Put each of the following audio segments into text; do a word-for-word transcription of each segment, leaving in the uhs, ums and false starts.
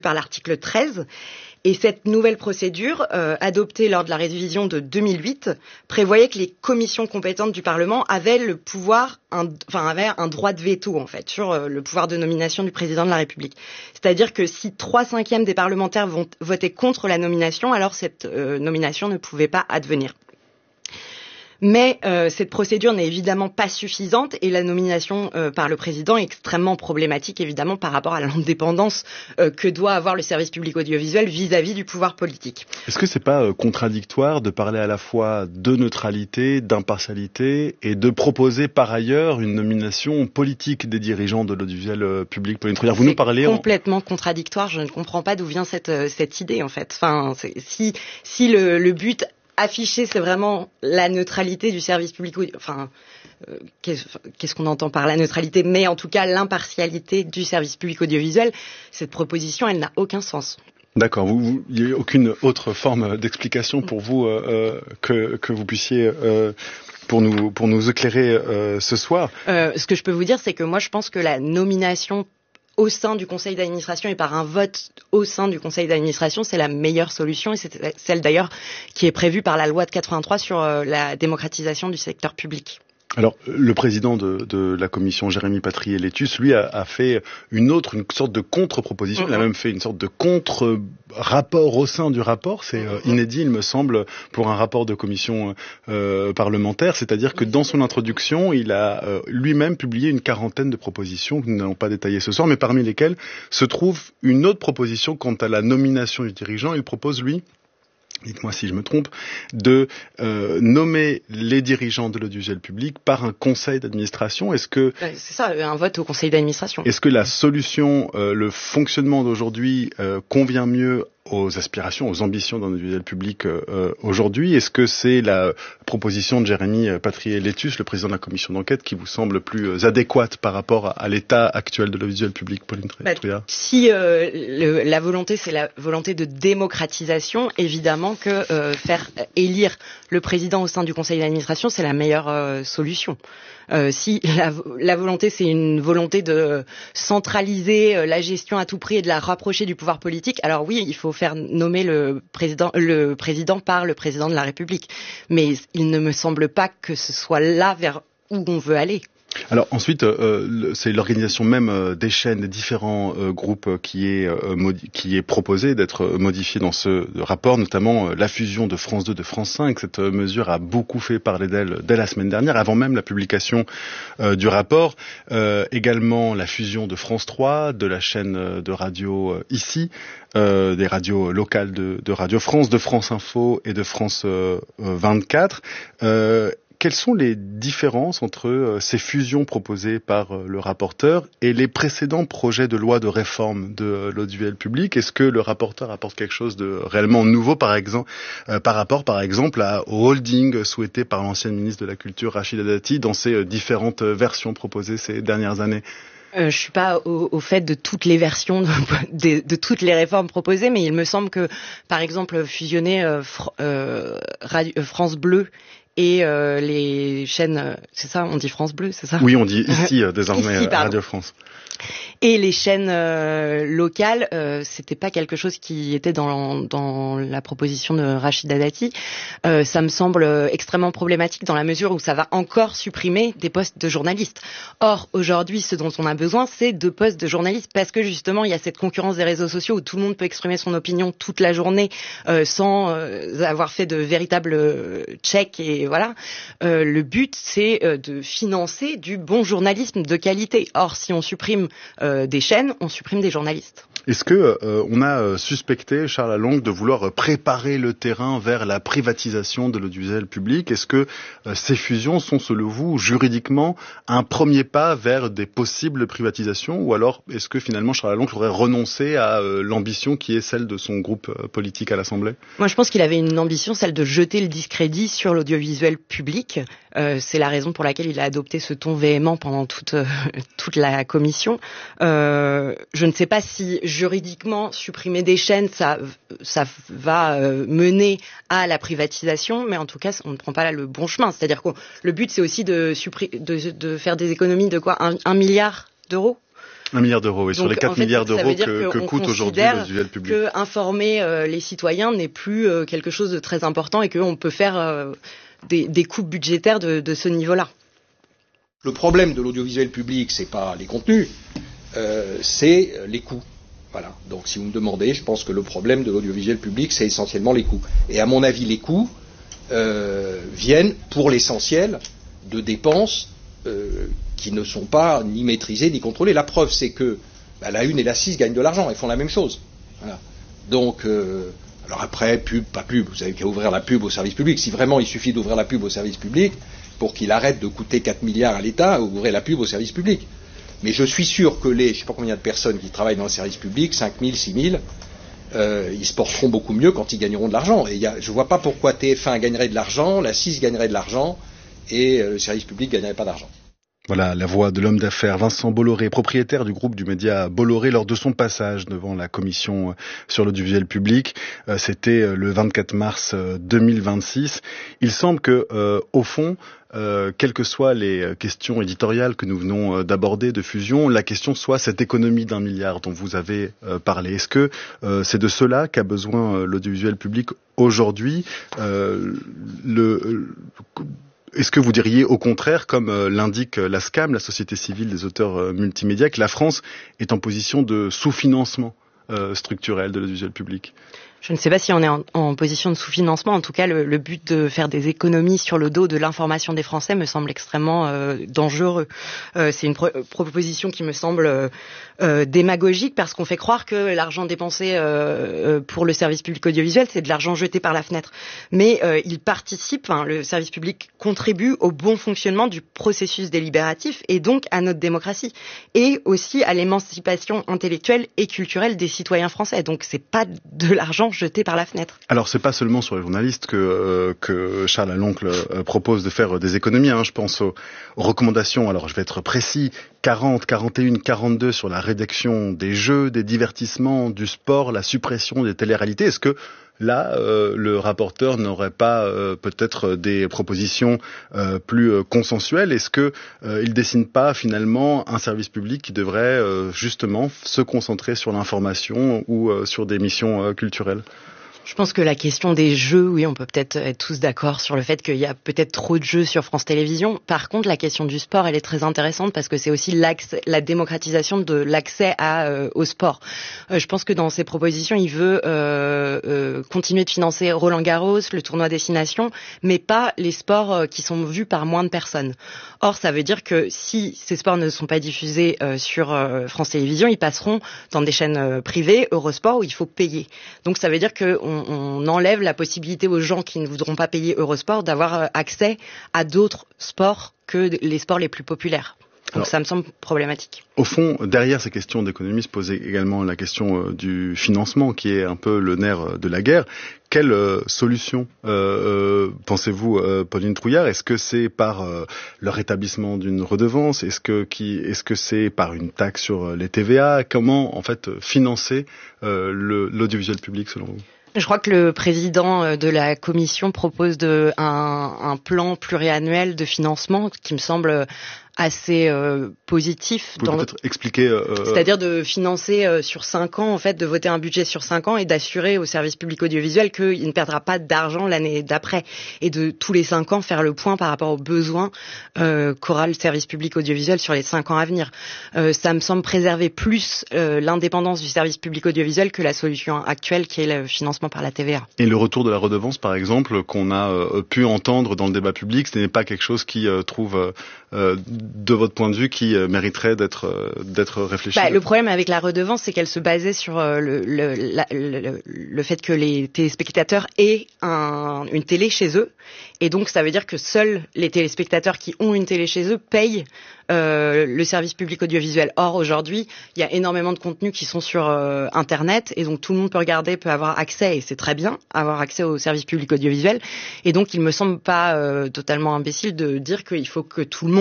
par l'article treize. Et cette nouvelle procédure, euh, adoptée lors de la révision de deux mille huit, prévoyait que les commissions compétentes du Parlement avaient le pouvoir, un, enfin avaient un droit de veto en fait sur euh, le pouvoir de nomination du président de la République. C'est-à-dire que si trois cinquièmes des parlementaires vont voter contre la nomination, alors cette euh, nomination ne pouvait pas advenir. Mais euh, cette procédure n'est évidemment pas suffisante et la nomination euh, par le président est extrêmement problématique, évidemment, par rapport à l'indépendance euh, que doit avoir le service public audiovisuel vis-à-vis du pouvoir politique. Est-ce que c'est pas euh, contradictoire de parler à la fois de neutralité, d'impartialité et de proposer par ailleurs une nomination politique des dirigeants de l'audiovisuel euh, public, Pauline Trouillard? Vous nous parlez C'est complètement en... contradictoire. Je ne comprends pas d'où vient cette, euh, cette idée, en fait. Enfin, c'est, si, si le, le but affiché, c'est vraiment la neutralité du service public. Enfin, euh, qu'est-ce, qu'est-ce qu'on entend par la neutralité? Mais en tout cas, l'impartialité du service public audiovisuel. Cette proposition, elle n'a aucun sens. D'accord. Vous, vous, il n'y a aucune autre forme d'explication pour vous euh, que que vous puissiez euh, pour nous pour nous éclairer euh, ce soir. Euh, ce que je peux vous dire, c'est que moi, je pense que la nomination au sein du conseil d'administration et par un vote au sein du conseil d'administration, c'est la meilleure solution et c'est celle d'ailleurs qui est prévue par la loi de quatre-vingt-trois sur euh, la démocratisation du secteur public. Alors, le président de, de la commission, Jérémy Patrié-Létus, lui a, a fait une autre, une sorte de contre-proposition. Mm-hmm. Il a même fait une sorte de contre-rapport au sein du rapport. C'est euh, inédit, il me semble, pour un rapport de commission euh, parlementaire. C'est-à-dire que dans son introduction, il a euh, lui-même publié une quarantaine de propositions que nous n'allons pas détailler ce soir, mais parmi lesquelles se trouve une autre proposition quant à la nomination du dirigeant. Il propose, lui, dites-moi si je me trompe, de euh, nommer les dirigeants de l'audiovisuel public par un conseil d'administration. Est-ce que c'est ça, un vote au conseil d'administration. Est-ce que la solution, euh, le fonctionnement d'aujourd'hui euh, convient mieux aux aspirations, aux ambitions d'un audiovisuel public euh, aujourd'hui? Est-ce que c'est la proposition de Jérémy Patrié-Létus, le président de la commission d'enquête, qui vous semble plus adéquate par rapport à, à l'état actuel de l'audiovisuel public, Pauline Trouillard? Bah, si euh, le, la volonté, c'est la volonté de démocratisation, évidemment que euh, faire élire le président au sein du conseil d'administration, c'est la meilleure euh, solution. Euh, si la, la volonté, c'est une volonté de centraliser euh, la gestion à tout prix et de la rapprocher du pouvoir politique, alors oui, il faut faire nommer le président, le président par le président de la République. Mais il ne me semble pas que ce soit là vers où on veut aller. Alors ensuite, euh, c'est l'organisation même euh, des chaînes, des différents euh, groupes euh, qui est euh, modi- qui est proposée d'être modifiée dans ce rapport, notamment euh, la fusion de France deux de France cinq. Cette euh, mesure a beaucoup fait parler d'elle dès la semaine dernière, avant même la publication euh, du rapport. Euh, également la fusion de France trois, de la chaîne de radio euh, ici, euh, des radios locales de, de Radio France, de France Info et de France euh, vingt-quatre. Euh, Quelles sont les différences entre euh, ces fusions proposées par euh, le rapporteur et les précédents projets de loi de réforme de euh, l'audiovisuel public? Est-ce que le rapporteur apporte quelque chose de réellement nouveau, par exemple, euh, par rapport, par exemple, à, au holding souhaité par l'ancienne ministre de la Culture, Rachida Dati, dans ses euh, différentes euh, versions proposées ces dernières années? Euh, je suis pas au, au fait de toutes les versions de, de, de toutes les réformes proposées, mais il me semble que, par exemple, fusionner euh, Fr- euh, Radio, euh, France Bleu et euh, les chaînes, euh, c'est ça, on dit France Bleu, c'est ça? Oui, on dit ici euh, désormais ici, Radio France. Et les chaînes euh, locales, euh, c'était pas quelque chose qui était dans, dans la proposition de Rachida Dati. Euh, ça me semble extrêmement problématique dans la mesure où ça va encore supprimer des postes de journalistes. Or, aujourd'hui, ce dont on a besoin, c'est de postes de journalistes parce que justement, il y a cette concurrence des réseaux sociaux où tout le monde peut exprimer son opinion toute la journée euh, sans euh, avoir fait de véritables euh, checks. Et voilà, euh, le but, c'est euh, de financer du bon journalisme de qualité. Or, si on supprime euh, des chaînes, on supprime des journalistes. Est-ce que euh, on a suspecté Charles Along de vouloir préparer le terrain vers la privatisation de l'audiovisuel public? Est-ce que euh, ces fusions sont, selon vous, juridiquement un premier pas vers des possibles privatisations, ou alors est-ce que finalement Charles Along aurait renoncé à euh, l'ambition qui est celle de son groupe euh, politique à l'Assemblée? Moi, je pense qu'il avait une ambition, celle de jeter le discrédit sur l'audiovisuel public. Euh, c'est la raison pour laquelle il a adopté ce ton véhément pendant toute euh, toute la commission. Euh, je ne sais pas si juridiquement supprimer des chaînes, ça ça va euh, mener à la privatisation, mais en tout cas, on ne prend pas là le bon chemin. C'est-à-dire que le but, c'est aussi de, suppri- de, de faire des économies de quoi, un, un milliard d'euros. Un milliard d'euros, et donc, sur les quatre en fait, milliards d'euros que, que, que coûte aujourd'hui l'audiovisuel public. Que informer euh, les citoyens n'est plus euh, quelque chose de très important et qu'on peut faire euh, des, des coupes budgétaires de, de ce niveau-là. Le problème de l'audiovisuel public, c'est pas les contenus, euh, c'est les coûts. Voilà. Donc, si vous me demandez, je pense que le problème de l'audiovisuel public, c'est essentiellement les coûts. Et à mon avis, les coûts euh, viennent, pour l'essentiel, de dépenses euh, qui ne sont pas ni maîtrisées ni contrôlées. La preuve, c'est que bah, la Une et la six gagnent de l'argent, elles font la même chose. Voilà. Donc, euh, alors après, pub, pas pub, vous avez qu'à ouvrir la pub au service public. Si vraiment il suffit d'ouvrir la pub au service public, pour qu'il arrête de coûter quatre milliards à l'État, ouvrez la pub au service public. Mais je suis sûr que les, je ne sais pas combien de personnes qui travaillent dans le service public, cinq mille, six mille, euh, ils se porteront beaucoup mieux quand ils gagneront de l'argent. Et y a, je ne vois pas pourquoi T F un gagnerait de l'argent, la six gagnerait de l'argent, et euh, le service public ne gagnerait pas d'argent. Voilà la voix de l'homme d'affaires Vincent Bolloré, propriétaire du groupe du média Bolloré, lors de son passage devant la commission sur l'audiovisuel public. Euh, c'était le vingt-quatre mars deux mille vingt-six. Il semble que, euh, au fond, Euh, quelles que soient les questions éditoriales que nous venons euh, d'aborder, de fusion, la question soit cette économie d'un milliard dont vous avez euh, parlé. Est-ce que euh, c'est de cela qu'a besoin euh, l'audiovisuel public aujourd'hui euh, le, euh, Est-ce que vous diriez au contraire, comme euh, l'indique la SCAM, la Société civile des auteurs euh, multimédia, que la France est en position de sous-financement euh, structurel de l'audiovisuel public ? Je ne sais pas si on est en, en position de sous-financement. En tout cas, le, le but de faire des économies sur le dos de l'information des Français me semble extrêmement euh, dangereux. Euh, c'est une pro- proposition qui me semble euh, euh, démagogique parce qu'on fait croire que l'argent dépensé euh, pour le service public audiovisuel, c'est de l'argent jeté par la fenêtre. Mais euh, il participe, hein, le service public contribue au bon fonctionnement du processus délibératif et donc à notre démocratie et aussi à l'émancipation intellectuelle et culturelle des citoyens français. Donc c'est pas de l'argent jeté par la fenêtre. Alors c'est pas seulement sur les journalistes que euh, que Charles Aloncle euh, propose de faire des économies. Hein. Je pense aux, aux recommandations. Alors je vais être précis. quarante, quarante et un, quarante-deux sur la rédaction des jeux, des divertissements, du sport, la suppression des téléréalités. Est-ce que là, euh, le rapporteur n'aurait pas euh, peut-être des propositions euh, plus euh, consensuelles ? Est-ce que euh, il dessine pas finalement un service public qui devrait euh, justement se concentrer sur l'information ou euh, sur des missions euh, culturelles ? Je pense que la question des jeux, oui, on peut peut-être être tous d'accord sur le fait qu'il y a peut-être trop de jeux sur France Télévisions. Par contre, la question du sport, elle est très intéressante parce que c'est aussi l'accès, la démocratisation de l'accès à, euh, au sport. Euh, je pense que dans ses propositions, il veut euh, euh, continuer de financer Roland-Garros, le tournoi Destination, mais pas les sports euh, qui sont vus par moins de personnes. Or, ça veut dire que si ces sports ne sont pas diffusés euh, sur euh, France Télévisions, ils passeront dans des chaînes euh, privées, Eurosport, où il faut payer. Donc, ça veut dire que on, on enlève la possibilité aux gens qui ne voudront pas payer Eurosport d'avoir accès à d'autres sports que les sports les plus populaires. Donc Alors, ça me semble problématique. Au fond, derrière ces questions d'économie se pose également la question euh, du financement, qui est un peu le nerf de la guerre. Quelle euh, solution euh, euh, pensez-vous, euh, Pauline Trouillard ? Est-ce que c'est par euh, le rétablissement d'une redevance ? Est-ce que qui, est-ce que c'est par une taxe sur les T V A ? Comment en fait financer euh, le, l'audiovisuel public selon vous ? Je crois que le président de la commission propose de, un, un plan pluriannuel de financement qui me semble assez euh, positif. Vous pouvez peut-être le... expliquer. Euh... C'est-à-dire de financer euh, sur cinq ans, en fait, de voter un budget sur cinq ans et d'assurer au service public audiovisuel qu'il ne perdra pas d'argent l'année d'après. Et de tous les cinq ans faire le point par rapport aux besoins euh, qu'aura le service public audiovisuel sur les cinq ans à venir. Euh, ça me semble préserver plus euh, l'indépendance du service public audiovisuel que la solution actuelle qui est le financement par la T V A. Et le retour de la redevance, par exemple, qu'on a euh, pu entendre dans le débat public, ce n'est pas quelque chose qui euh, trouve, euh, de votre point de vue, qui euh, mériterait d'être euh, d'être réfléchi. Bah, le problème avec la redevance, c'est qu'elle se basait sur euh, le, le, la, le, le fait que les téléspectateurs aient un, une télé chez eux. Et donc, ça veut dire que seuls les téléspectateurs qui ont une télé chez eux payent euh, le service public audiovisuel. Or, aujourd'hui, il y a énormément de contenus qui sont sur euh, Internet et donc tout le monde peut regarder, peut avoir accès, et c'est très bien, avoir accès au service public audiovisuel. Et donc, il me semble pas euh, totalement imbécile de dire qu'il faut que tout le monde contribue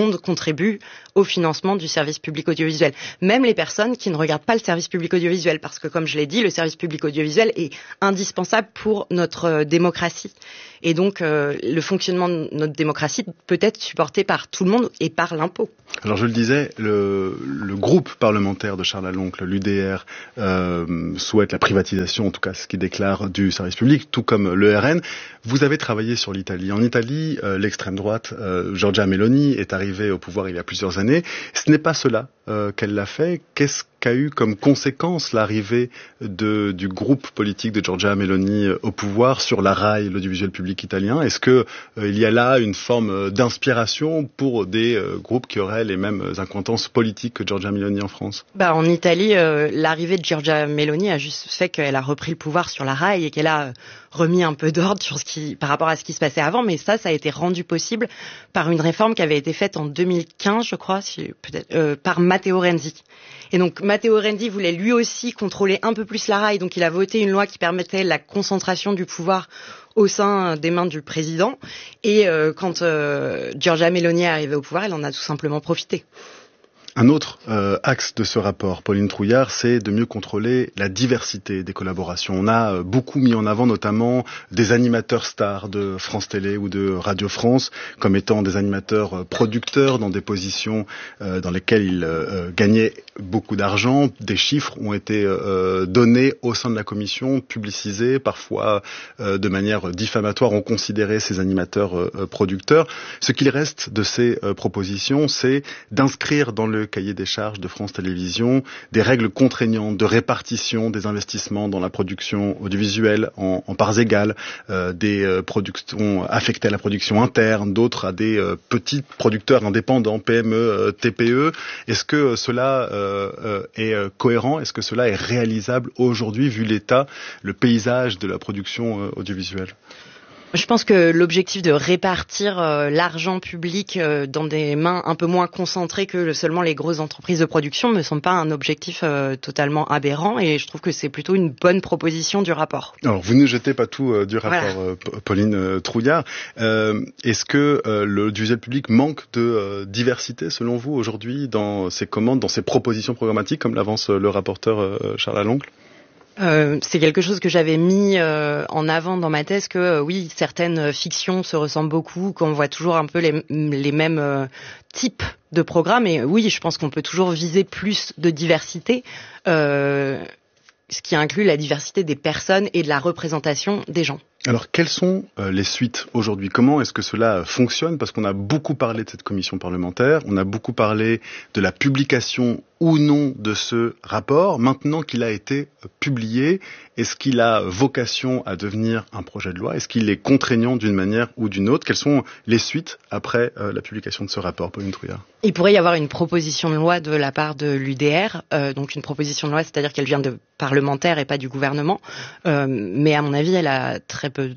contribuent au financement du service public audiovisuel. Même les personnes qui ne regardent pas le service public audiovisuel, parce que comme je l'ai dit, le service public audiovisuel est indispensable pour notre euh, démocratie. Et donc, euh, le fonctionnement de notre démocratie peut être supporté par tout le monde et par l'impôt. Alors, je le disais, le, le groupe parlementaire de Charles Aloncle, l'U D R, euh, souhaite la privatisation, en tout cas ce qu'il déclare, du service public, tout comme le R N. Vous avez travaillé sur l'Italie. En Italie, euh, l'extrême droite, euh, Giorgia Meloni, est arrivée au pouvoir il y a plusieurs années. Ce n'est pas cela euh, qu'elle l'a fait. Qu'est-ce qu'a eu comme conséquence l'arrivée de, du groupe politique de Giorgia Meloni au pouvoir sur la RAI, l'audiovisuel public italien? Est-ce que euh, il y a là une forme d'inspiration pour des euh, groupes qui auraient les mêmes incointances politiques que Giorgia Meloni en France? Bah, en Italie, euh, l'arrivée de Giorgia Meloni a juste fait qu'elle a repris le pouvoir sur la RAI et qu'elle a remis un peu d'ordre sur ce qui, par rapport à ce qui se passait avant. Mais ça, ça a été rendu possible par une réforme qui avait été faite en deux mille quinze, je crois, si, peut-être, euh, par Matteo Renzi. Et donc Matteo Renzi voulait lui aussi contrôler un peu plus la RAI, donc il a voté une loi qui permettait la concentration du pouvoir au sein des mains du président. Et euh, quand euh, Giorgia Meloni est arrivée au pouvoir, elle en a tout simplement profité. Un autre euh, axe de ce rapport, Pauline Trouillard, c'est de mieux contrôler la diversité des collaborations. On a euh, beaucoup mis en avant notamment des animateurs stars de France Télé ou de Radio France comme étant des animateurs euh, producteurs dans des positions euh, dans lesquelles ils euh, gagnaient beaucoup d'argent. Des chiffres ont été euh, donnés au sein de la commission, publicisés, parfois euh, de manière diffamatoire. On considérait ces animateurs euh, producteurs. Ce qu'il reste de ces euh, propositions, c'est d'inscrire dans le cahier des charges de France Télévisions des règles contraignantes de répartition des investissements dans la production audiovisuelle en, en parts égales, euh, des euh, productions affectées à la production interne, d'autres à des euh, petits producteurs indépendants, P M E, euh, T P E. Est-ce que euh, cela euh, euh, est euh, cohérent? Est-ce que cela est réalisable aujourd'hui vu l'état, le paysage de la production euh, audiovisuelle? Je pense que l'objectif de répartir euh, l'argent public euh, dans des mains un peu moins concentrées que seulement les grosses entreprises de production me semble pas un objectif euh, totalement aberrant, et je trouve que c'est plutôt une bonne proposition du rapport. Alors, vous ne jetez pas tout euh, du rapport, voilà. euh, Pauline euh, Trouillard. Euh, est-ce que euh, l'audiovisuel public manque de euh, diversité, selon vous, aujourd'hui, dans ses commandes, dans ses propositions programmatiques, comme l'avance euh, le rapporteur euh, Charles Aloncle? Euh, c'est quelque chose que j'avais mis euh, en avant dans ma thèse, que euh, oui, certaines fictions se ressemblent beaucoup, qu'on voit toujours un peu les, les mêmes euh, types de programmes, et oui, je pense qu'on peut toujours viser plus de diversité, euh, ce qui inclut la diversité des personnes et de la représentation des gens. Alors, quelles sont euh, les suites aujourd'hui? Comment est-ce que cela fonctionne? Parce qu'on a beaucoup parlé de cette commission parlementaire, on a beaucoup parlé de la publication ou non de ce rapport. Maintenant qu'il a été publié, est-ce qu'il a vocation à devenir un projet de loi? Est-ce qu'il est contraignant d'une manière ou d'une autre? Quelles sont les suites après euh, la publication de ce rapport, Pauline Trouillard? Il pourrait y avoir une proposition de loi de la part de l'U D R, euh, donc une proposition de loi, c'est-à-dire qu'elle vient de parlementaires et pas du gouvernement, euh, mais à mon avis, elle a très peu,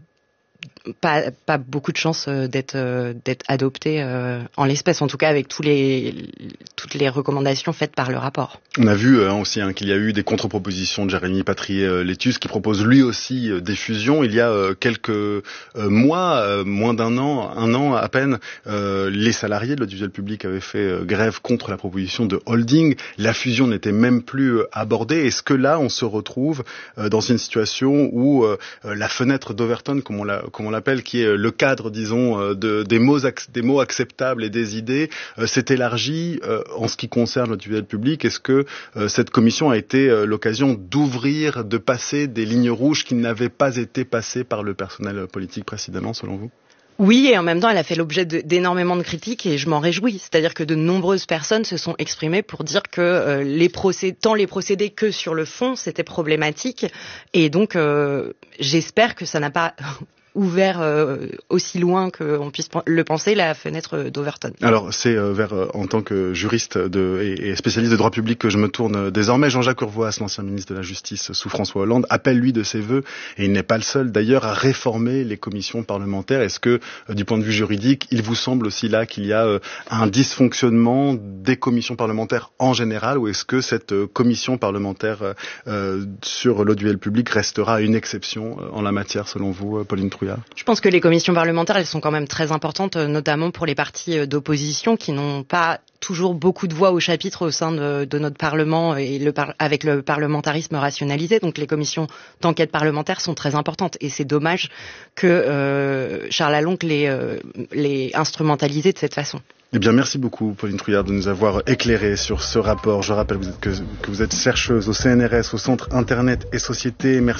pas, pas beaucoup de chances d'être, d'être adoptée euh, en l'espèce, en tout cas avec tous les, toutes les recommandations faites par le rapport. On a vu hein, aussi hein, qu'il y a eu des contre-propositions de Jérémy Patrier-Létus qui propose lui aussi euh, des fusions. Il y a euh, quelques euh, mois, euh, moins d'un an, un an à peine, euh, les salariés de l'audiovisuel public avaient fait euh, grève contre la proposition de holding. La fusion n'était même plus euh, abordée. Est-ce que là, on se retrouve euh, dans une situation où euh, la fenêtre d'Overton, comme on, la, comme on l'appelle, qui est le cadre, disons, de, des, mots, des mots acceptables et des idées, euh, s'est élargi euh, en ce qui concerne l'audiovisuel public? Est-ce que euh, cette commission a été euh, l'occasion d'ouvrir, de passer des lignes rouges qui n'avaient pas été passées par le personnel politique précédemment, selon vous? Oui, et en même temps, elle a fait l'objet de, d'énormément de critiques, et je m'en réjouis. C'est-à-dire que de nombreuses personnes se sont exprimées pour dire que euh, les procédés, tant les procédés que sur le fond, c'était problématique. Et donc, euh, j'espère que ça n'a pas ouvert euh, aussi loin qu'on puisse le penser, la fenêtre d'Overton. Alors, c'est euh, vers, euh, en tant que juriste de, et, et spécialiste de droit public que je me tourne euh, désormais. Jean-Jacques Urvoas, l'ancien ministre de la Justice sous François Hollande, appelle lui de ses vœux, et il n'est pas le seul d'ailleurs, à réformer les commissions parlementaires. Est-ce que, euh, du point de vue juridique, il vous semble aussi là qu'il y a euh, un dysfonctionnement des commissions parlementaires en général, ou est-ce que cette euh, commission parlementaire euh, sur l'audiovisuel public restera une exception euh, en la matière, selon vous, euh, Pauline Trouillard? Trouillard? Je pense que les commissions parlementaires, elles sont quand même très importantes, notamment pour les partis d'opposition qui n'ont pas toujours beaucoup de voix au chapitre au sein de, de notre Parlement et le par, avec le parlementarisme rationalisé. Donc les commissions d'enquête parlementaire sont très importantes et c'est dommage que euh, Charles Lalonde les, euh, les instrumentalisé de cette façon. Eh bien, merci beaucoup, Pauline Trouillard, de nous avoir éclairé sur ce rapport. Je rappelle que vous êtes, que, que vous êtes chercheuse au C N R S, au Centre Internet et Société. Merci.